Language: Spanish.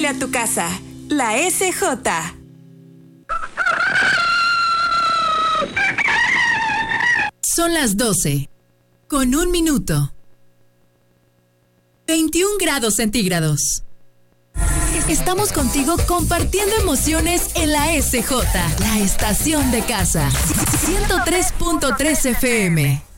Huele a tu casa. La SJ. Son las 12. Con 1 minuto. 21 grados centígrados. Estamos contigo compartiendo emociones en la SJ, la estación de casa. 103.3 FM.